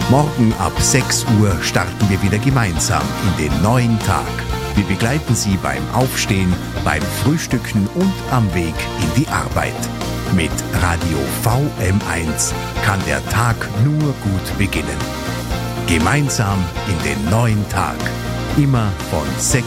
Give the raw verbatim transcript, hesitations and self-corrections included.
Morgen ab sechs Uhr starten wir wieder gemeinsam in den neuen Tag. Wir begleiten Sie beim Aufstehen, beim Frühstücken und am Weg in die Arbeit. Mit Radio V M eins kann der Tag nur gut beginnen. Gemeinsam in den neuen Tag. Immer von sechs